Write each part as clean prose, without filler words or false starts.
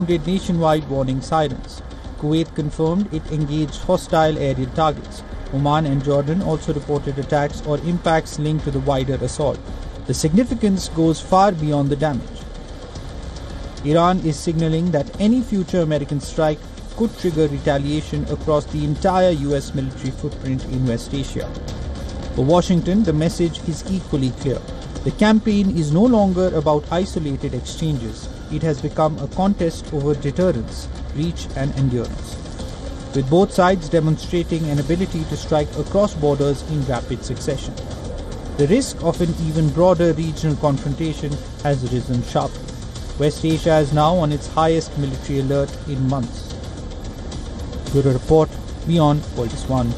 sounded nationwide warning sirens. Kuwait confirmed it engaged hostile aerial targets. Oman and Jordan also reported attacks or impacts linked to the wider assault. The significance goes far beyond the damage. Iran is signaling that any future American strike could trigger retaliation across the entire US military footprint in West Asia. For Washington, the message is equally clear. The campaign is no longer about isolated exchanges. It has become a contest over deterrence, reach and endurance, with both sides demonstrating an ability to strike across borders in rapid succession. The risk of an even broader regional confrontation has risen sharply. West Asia is now on its highest military alert in months. Bureau Report, Beyond World is One.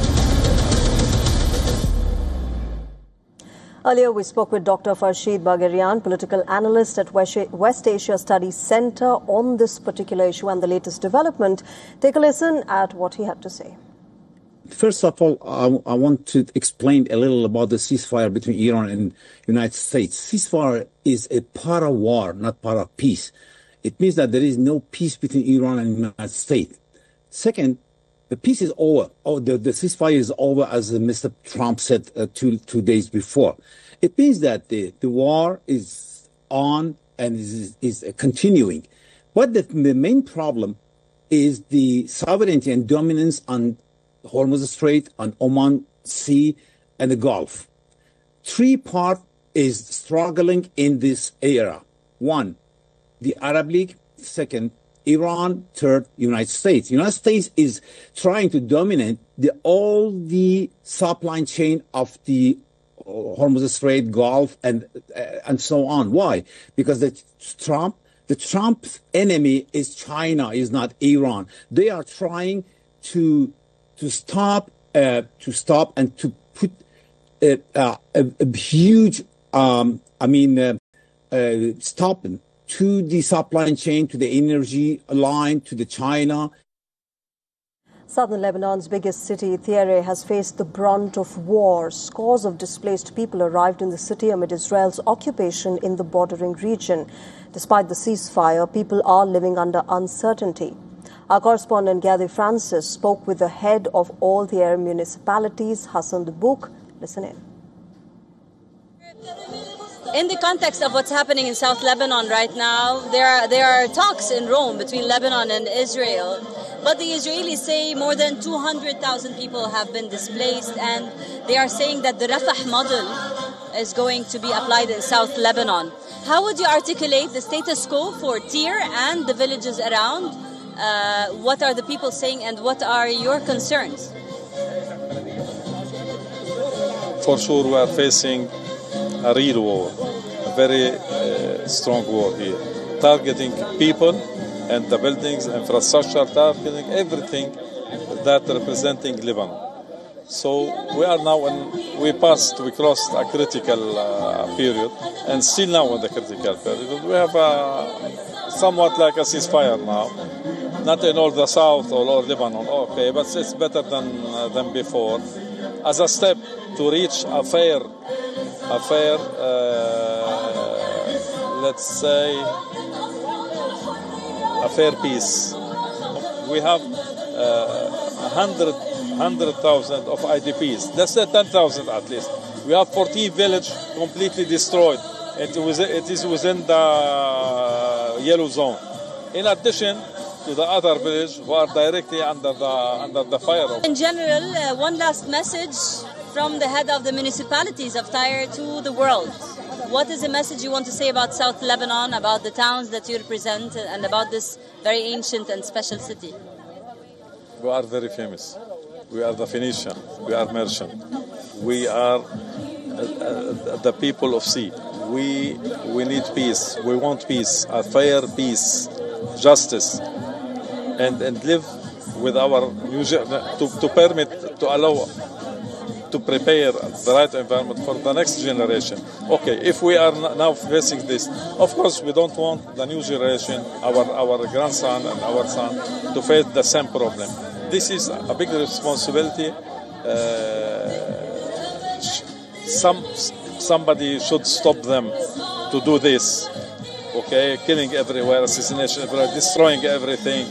Earlier, we spoke with Dr. Farshid Bagherian, political analyst at West Asia Studies Center, on this particular issue and the latest development. Take a listen at what he had to say. First of all, I want to explain a little about the ceasefire between Iran and United States. Ceasefire is a part of war, not part of peace. It means that there is no peace between Iran and United States. Second, the peace is over. The ceasefire is over, as Mr. Trump said two days before. It means that the war is on and is continuing. But the main problem is the sovereignty and dominance on Hormuz Strait, on Oman Sea, and the Gulf. Three parts is struggling in this era. One, the Arab League. Second, Iran. Third, United States. United States is trying to dominate all the supply chain of the Hormuz Strait, Gulf, and so on. Why? Because the Trump's enemy is China, is not Iran. They are trying to stop and to put a huge stop to the supply chain, to the energy line, to the China. Southern Lebanon's biggest city, Thierry, has faced the brunt of war. Scores of displaced people arrived in the city amid Israel's occupation in the bordering region. Despite the ceasefire, people are living under uncertainty. Our correspondent Gadi Francis spoke with the head of all Thierry municipalities, Hassan Dubouk. Listen in. In the context of what's happening in South Lebanon right now, there are talks in Rome between Lebanon and Israel, but the Israelis say more than 200,000 people have been displaced, and they are saying that the Rafah model is going to be applied in South Lebanon. How would you articulate the status quo for Tyre and the villages around? What are the people saying, and what are your concerns? For sure, we are facing a real war, a very strong war here, targeting people and the buildings, infrastructure, targeting everything that representing Lebanon. So we are now, we crossed a critical period, and still now in the critical period. We have somewhat like a ceasefire now, not in all the south or all Lebanon, okay, but it's better than before, as a step to reach a fair, let's say, a fair peace. We have 100,000 of IDPs. Let's say 10,000 at least. We have 14 villages completely destroyed. It is within the yellow zone. In addition to the other village who are directly under the fire. In general, one last message from the head of the municipalities of Tyre to the world. What is the message you want to say about South Lebanon, about the towns that you represent, and about this very ancient and special city? We are very famous. We are the Phoenician. We are merchant. We are the people of sea. We need peace. We want peace, a fair peace, justice, and live with our to allow to prepare the right environment for the next generation. Okay, if we are now facing this, of course we don't want the new generation, our grandson and our son, to face the same problem. This is a big responsibility. Somebody should stop them to do this. okay, killing everywhere, assassination everywhere, destroying everything,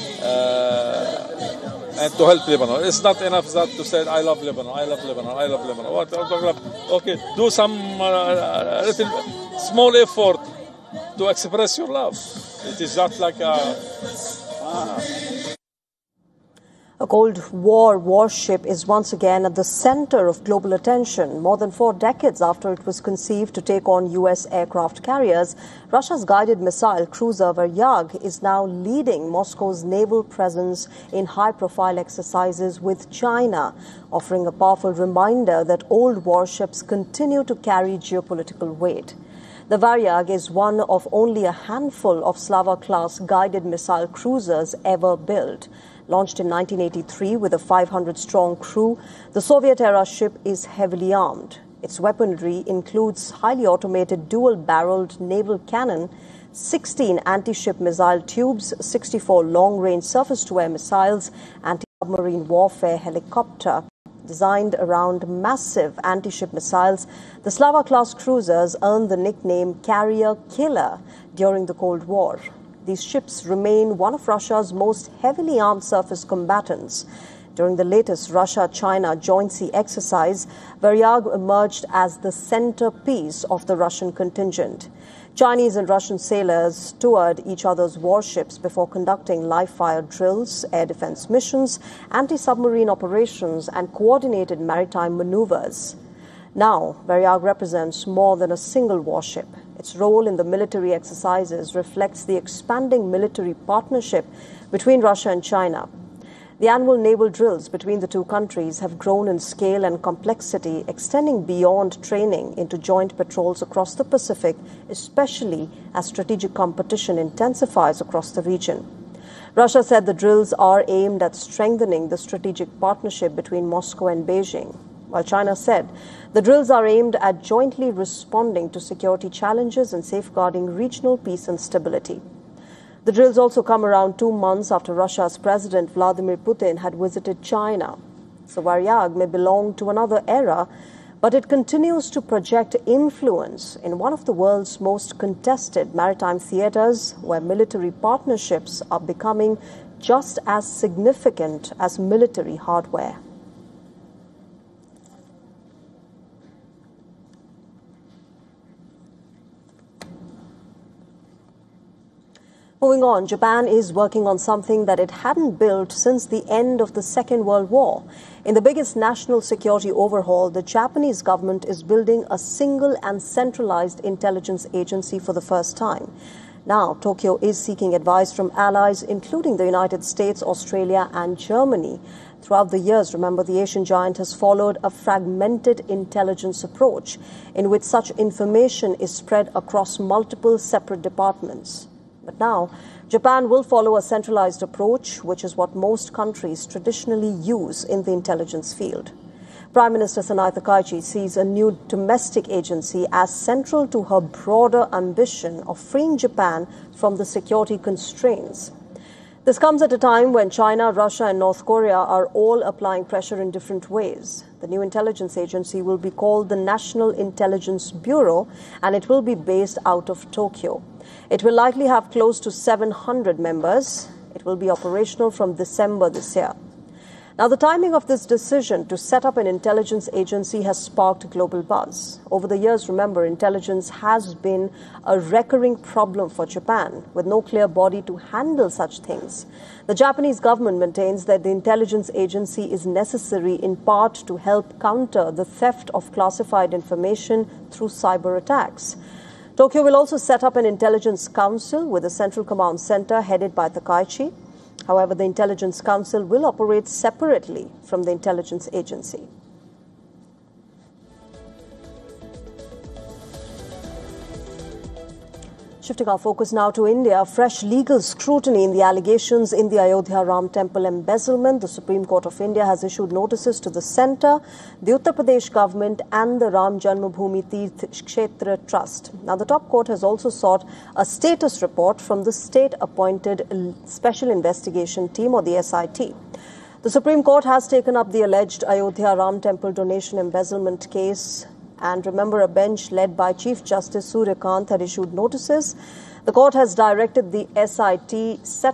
and to help Lebanon. It's not enough that to say, I love Lebanon, I love Lebanon, I love Lebanon. Okay, do some little small effort to express your love. It is not like A Cold War warship is once again at the center of global attention. More than 4 decades after it was conceived to take on U.S. aircraft carriers, Russia's guided missile cruiser Varyag is now leading Moscow's naval presence in high-profile exercises with China, offering a powerful reminder that old warships continue to carry geopolitical weight. The Varyag is one of only a handful of Slava-class guided missile cruisers ever built. Launched in 1983 with a 500-strong crew, the Soviet-era ship is heavily armed. Its weaponry includes highly automated dual-barreled naval cannon, 16 anti-ship missile tubes, 64 long-range surface-to-air missiles, anti-submarine warfare helicopter. Designed around massive anti-ship missiles, the Slava-class cruisers earned the nickname Carrier Killer during the Cold War. These ships remain one of Russia's most heavily armed surface combatants. During the latest Russia-China Joint Sea Exercise, Varyag emerged as the centerpiece of the Russian contingent. Chinese and Russian sailors toured each other's warships before conducting live-fire drills, air defense missions, anti-submarine operations, and coordinated maritime maneuvers. Now, Varyag represents more than a single warship. Its role in the military exercises reflects the expanding military partnership between Russia and China. The annual naval drills between the two countries have grown in scale and complexity, extending beyond training into joint patrols across the Pacific, especially as strategic competition intensifies across the region. Russia said the drills are aimed at strengthening the strategic partnership between Moscow and Beijing, while China said the drills are aimed at jointly responding to security challenges and safeguarding regional peace and stability. The drills also come around 2 months after Russia's President Vladimir Putin had visited China. So Varyag may belong to another era, but it continues to project influence in one of the world's most contested maritime theaters, where military partnerships are becoming just as significant as military hardware. Moving on, Japan is working on something that it hadn't built since the end of the Second World War. In the biggest national security overhaul, the Japanese government is building a single and centralized intelligence agency for the first time. Now, Tokyo is seeking advice from allies, including the United States, Australia, and Germany. Throughout the years, remember, the Asian giant has followed a fragmented intelligence approach in which such information is spread across multiple separate departments. But now, Japan will follow a centralized approach, which is what most countries traditionally use in the intelligence field. Prime Minister Sanai Takaichi sees a new domestic agency as central to her broader ambition of freeing Japan from the security constraints. This comes at a time when China, Russia, and North Korea are all applying pressure in different ways. The new intelligence agency will be called the National Intelligence Bureau, and it will be based out of Tokyo. It will likely have close to 700 members. It will be operational from December this year. Now, the timing of this decision to set up an intelligence agency has sparked global buzz. Over the years, remember, intelligence has been a recurring problem for Japan, with no clear body to handle such things. The Japanese government maintains that the intelligence agency is necessary in part to help counter the theft of classified information through cyber attacks. Tokyo will also set up an intelligence council with a central command center headed by Takaichi. However, the Intelligence Council will operate separately from the intelligence agency. Shifting our focus now to India, fresh legal scrutiny in the allegations in the Ayodhya Ram Temple embezzlement. The Supreme Court of India has issued notices to the centre, the Uttar Pradesh government and the Ram Janmabhoomi Tirth Kshetra Trust. Now, the top court has also sought a status report from the state-appointed Special Investigation Team, or the SIT. The Supreme Court has taken up the alleged Ayodhya Ram Temple donation embezzlement case. And remember, a bench led by Chief Justice Surya Kant had issued notices. The court has directed the SIT set